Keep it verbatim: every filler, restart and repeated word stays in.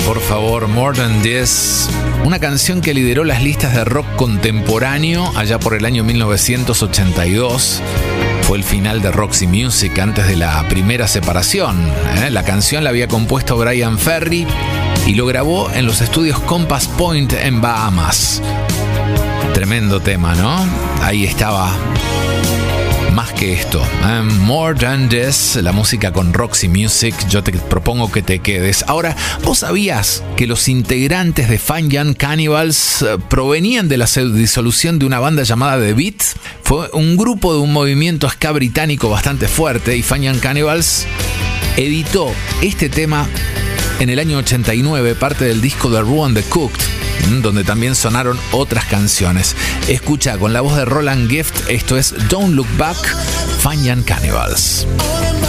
por favor, More Than This. Una canción que lideró las listas de rock contemporáneo allá por el año mil novecientos ochenta y dos. Fue el final de Roxy Music antes de la primera separación. ¿eh? La canción la había compuesto Brian Ferry y lo grabó en los estudios Compass Point en Bahamas. Tremendo tema, ¿no? Ahí estaba. Más que esto, ¿eh? More Than This, la música con Roxy Music. Yo te propongo que te quedes. Ahora, ¿vos sabías que los integrantes de Fine Young Cannibals eh, provenían de la disolución de una banda llamada The Beat? Fue un grupo de un movimiento ska británico bastante fuerte, y Fine Young Cannibals editó este tema en el año ochenta y nueve, parte del disco The Raw and the Cooked, donde también sonaron otras canciones. Escucha con la voz de Roland Gift, esto es Don't Look Back, Fine Young Cannibals.